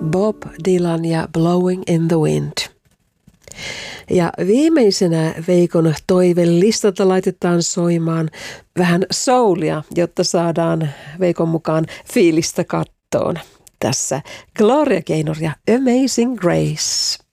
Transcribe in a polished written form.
Bob Dylan ja Blowing in the Wind. Ja viimeisenä Veikon toivelistalta laitetaan soimaan vähän soulia, jotta saadaan Veikon mukaan fiilistä kattoon. Tässä Gloria Gaynor ja Amazing Grace.